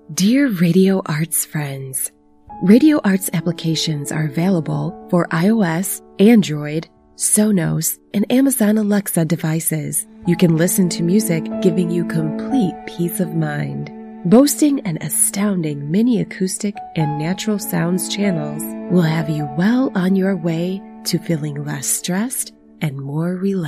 Dear Radio Arts friends, Radio Arts applications are available for iOS, Android, Sonos, and Amazon Alexa devices. You can listen to music, giving you complete peace of mind. Boasting an astounding mini acoustic and natural sounds channels will have you well on your way to feeling less stressed and more relaxed.